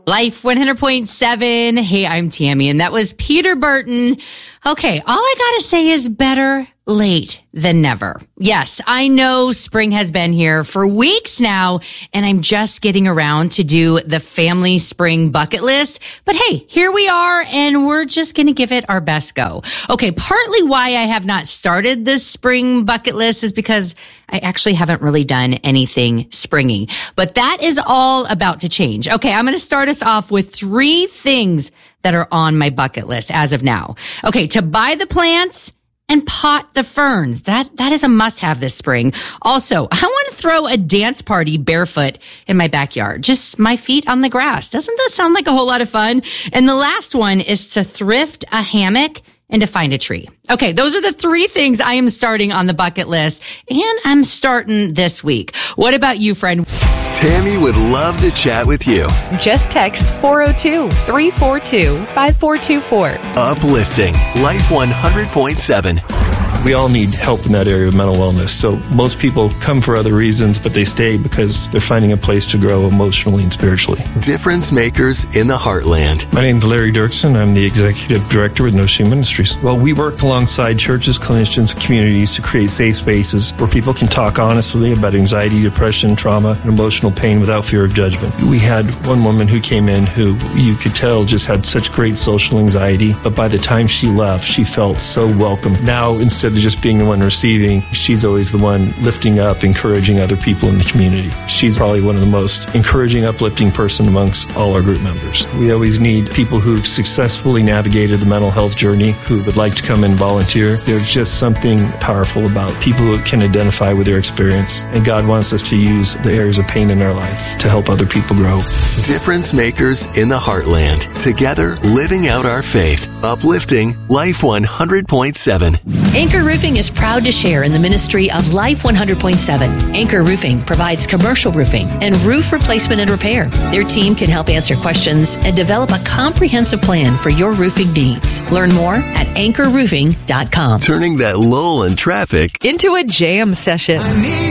Life 100.7. Hey, I'm Tammy, and that was Peter Burton. Okay, all I gotta say is better late than never. Yes, I know spring has been here for weeks now, and I'm just getting around to do the family spring bucket list. But hey, here we are, and we're just gonna give it our best go. Okay, partly why I have not started this spring bucket list is because I actually haven't really done anything springy. But that is all about to change. Okay, I'm gonna start us off with 3 things that are on my bucket list as of now. Okay, to buy the plants and pot the ferns. That is a must-have this spring. Also, I want to throw a dance party barefoot in my backyard. Just my feet on the grass. Doesn't that sound like a whole lot of fun? And the last one is to thrift a hammock and to find a tree. Okay, those are the 3 things I am starting on the bucket list, and I'm starting this week. What about you, friend? Tammy would love to chat with you. Just text 402-342-5424. Uplifting Life 100.7. We all need help in that area of mental wellness. So most people come for other reasons, but they stay because they're finding a place to grow emotionally and spiritually. Difference makers in the heartland. My name is Larry Dirksen. I'm the executive director with No Shame Ministries. Well, we work alongside churches, clinicians, communities to create safe spaces where people can talk honestly about anxiety, depression, trauma, and emotional pain without fear of judgment. We had one woman who came in who you could tell just had such great social anxiety, but by the time she left, she felt so welcome. Now, instead of just being the one receiving, she's always the one lifting up, encouraging other people in the community. She's probably one of the most encouraging, uplifting person amongst all our group members. We always need people who've successfully navigated the mental health journey, who would like to come and volunteer. There's just something powerful about people who can identify with their experience, and God wants us to use the areas of pain in our life to help other people grow. Difference makers in the heartland. Together, living out our faith. Uplifting Life 100.7. Anchor Roofing is proud to share in the ministry of Life 100.7. Anchor Roofing provides commercial roofing and roof replacement and repair. Their team can help answer questions and develop a comprehensive plan for your roofing needs. Learn more at anchorroofing.com. Turning that lull in traffic Into a jam session.